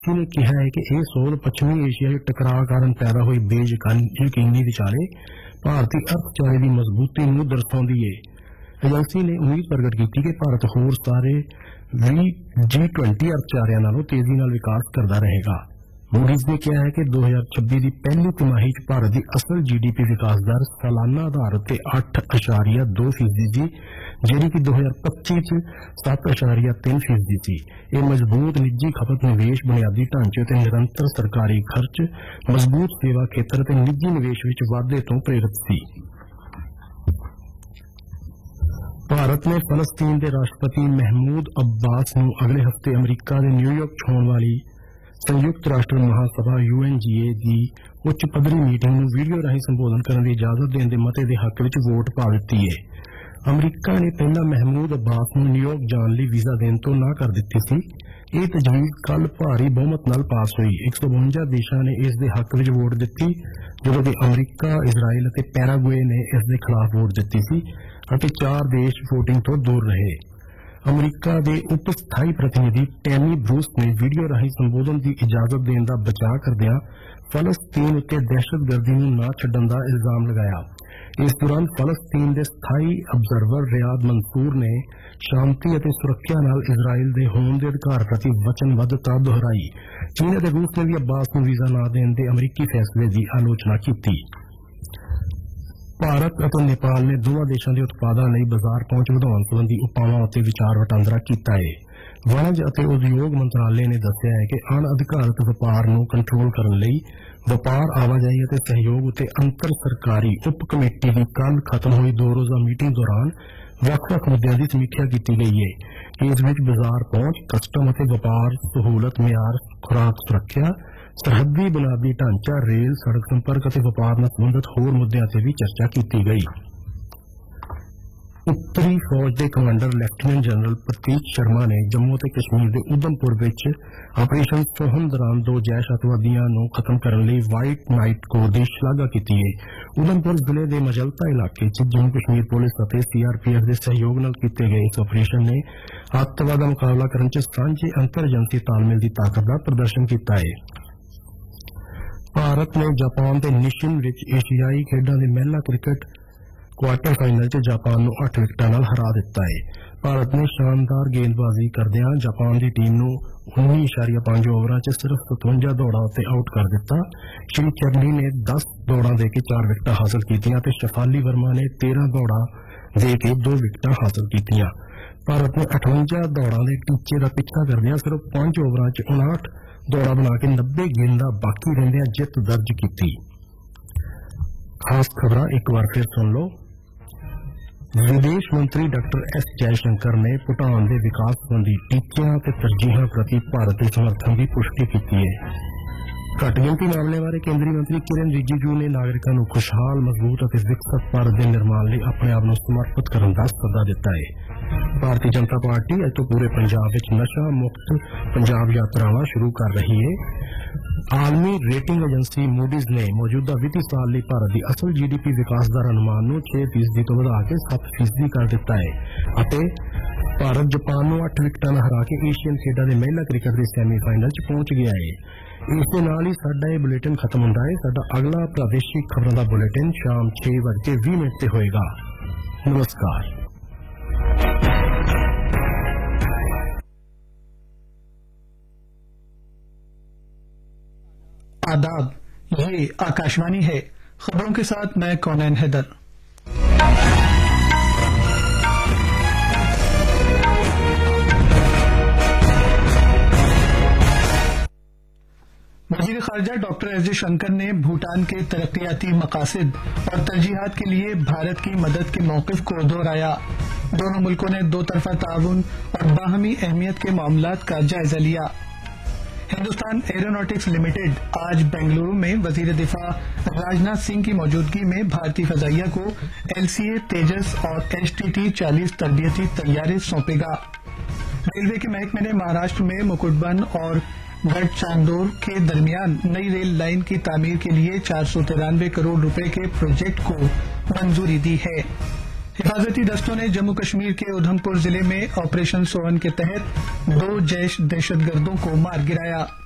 ने कहा है कि यह सोच पश्चिमी एशिया के टकराव कारण पैदा हुई बेयकीनी विचाले भारतीय अर्थचारे की मजबूती नूं दर्शाउंदी है। एजेंसी ने उम्मीद प्रगट की कि भारत होर सारे G20 अर्थचारियां नालों तेजी नाल विकास करता रहेगा। मूडीज ने कहा है कि 2026 की पहली तिमाही च भारत की असल GDP विकास दर सालाना आधार पर 8.2% सी, जिहड़ी कि 2025 च 7.3% सी। यह मजबूत निजी खपत, निवेश, बुनियादी ढांचे ते निरंतर सरकारी खर्च, मजबूत सेवा खेतर ते निजी निवेश विच वाधे तो प्रेरित सी। भारत ने फलस्तीन के राष्ट्रपति महमूद अब्बास नूं अगले हफ्ते अमरीका के न्यूयॉर्क च होण वाली संयुक्त राष्ट्र महासभा UNGA की उच्च पद्धरी मीटिंग में वीडियो राही संबोधन करने की इजाजत देने के मते के हक में वोट पा दी है। अमरीका ने पहला महमूद अब्बास नूं न्यूयॉर्क जाने लिए वीजा देने तो ना कर दी थी। यह तजवीज कल भारी बहुमत नाल पास हुई। 152 देशों ने इस दे हक में वोट दी, जदों कि अमरीका, इजराइल और पैराग्वे ने इस दे खिलाफ वोट दी सी और 4 देश वोटिंग तो दूर रहे। अमरीका के उप स्थाई प्रतिनिधि टैमी ब्रूस ने वीडियो राही संबोधन की इजाजत देने का बचाव करदियां फलस्तीन उत्ते दहशतगर्दी नूं ना छड्डण का इल्जाम लगाया। इस दौरान फलस्तीन के स्थाई ऑब्जर्वर रियाद मंसूर ने शांति और सुरक्षा नाल इजराइल के होंद के अधिकार प्रति वचनबद्धता दोहराई। चीन और रूस ने भी अब्बास नूं वीजा ना देने के अमरीकी फैसले की आलोचना की। भारत और नेपाल ने दोवां देशों के उत्पादों लई बाजार पहुंच वधाउण संबंधी उपावां उत्ते विचार वटांदरा कीता है। वणज और उद्योग मंत्रालय ने दस्सिया है कि अणअधिकारित व्यापार नूं कंट्रोल करने लई व्यापार, आवाजाही और सहयोग उत्ते अंतर सरकारी उप कमेटी की कल खत्म हुई 2 रोजा मीटिंग दौरान ਵੱਖ-ਵੱਖ मुद्दों की समीक्षा की गई है। इस विच बाजार पहुंच, कस्टम और व्यापार सहूलत, म्यार, खुराक सुरक्षा, सरहदी बुनियादी ढांचा, रेल, सड़क संपर्क और व्यापार नाल संबंधित होर मुद्दों से भी चर्चा की गई। उत्तरी फौज के कमांडर लैफ्टिनेंट जनरल प्रतीक शर्मा ने जम्मू और कश्मीर के उधमपुर विच ऑपरेशन सोहन दौरान 2 जैश अतवादियों को खत्म करने लई व्हाइट नाइट कोर की शलाघा की है। उधमपुर जिले के मजलता इलाके च जम्मू कश्मीर पुलिस और CRPF के सहयोग नाल किए गए इस ऑपरेशन ने आतंकवाद का मुकाबला करने च सांझे अंतर एजेंसी तालमेल की ताकत का प्रदर्शन किया है। भारत ने जापान के निशिन विच एशियाई खेडों के महिला क्रिकेट क्वार्टर फाइनल च जापान नूं 8 विकेटां नाल हरा दिता है। भारत ने शानदार गेंदबाजी करदिआं जापान की टीम नूं 19.5 ओवरां च सिर्फ 57 दौड़ां उत्ते आउट कर दिता। श्री चरनी ने 10 दौड़ां दे के 4 विकेटां हासिल कीतियां ते शफाली वर्मा ने 13 दौड़ां दे के 2 विकेटां हासिल कीतियां। भारत ने 58 दौड़ां दे टीचे का पिछा करदिआं सिर्फ 5 ओवरां च 59 दौड़ा बना के 90 गेंदां बाकी रहिंदिआं जित दर्ज की। खास खबरां एक बार फिर सुन लो। विदेश मंत्री डॉक्टर S जयशंकर ने भूटान के विकास संबंधी टीचों और तरजीहों प्रति भारत के समर्थन की पुष्टि की है। घट गिनती मामले बारे केंद्रीय मंत्री किरण रिजिजू ने नागरिकों को खुशहाल, मजबूत और विकसित भारत के निर्माण लिए अपने आप को समर्पित करने का सदा दिता है। भारतीय जनता पार्टी अज तो पूरे पंजाब में नशा मुक्त पंजाब यात्रावां शुरू कर रही है। आलमी रेटिंग एजेंसी मूडीज ने मौजूदा वित्तीय साल लिए भारत की असल GDP विकास दर अनुमान 6% तो बढ़ा के 7% कर दिता है। भारत जापान को 8 विकेटां नाल हरा के एशियन खेडों के महिला क्रिकेट के सैमीफाइनल च पहुंच गया है। इस दे नाल ही साडा यह बुलेटिन खत्म होंदा है। साडा अगला प्रादेशिक खबरों का बुलेटिन शाम 6:20 से होएगा। नमस्कार। आदाब, ये आकाशवाणी है। खबरों के साथ मैं कौनैन हैदर। वज़ीर ख़ारजा डॉक्टर एस जयशंकर ने भूटान के तरक्याती मकासद और तरजीहात के लिए भारत की मदद के मौक़िफ़ को दोहराया। दोनों मुल्कों ने दो तरफ़ा ताउन और बाहमी अहमियत के मामलात का जायजा लिया। हिंदुस्तान एरोनॉटिक्स लिमिटेड आज बेंगलुरु में वज़ीर दिफा राजनाथ सिंह की मौजूदगी में भारतीय फ़ज़ाइया को LCA तेजस और HTT 40 तरबियती तैयारे सौंपेगा। रेलवे के महकमे ने महाराष्ट्र में मुकुटबन और गढ़चांदोर के दरमियान नई रेल लाइन की तामीर के लिए 493 करोड़ रुपए के प्रोजेक्ट को मंजूरी दी है। हिफाजती दस्तों ने जम्मू कश्मीर के उधमपुर जिले में ऑपरेशन सोहन के तहत 2 जैश दहशतगर्दों को मार गिराया।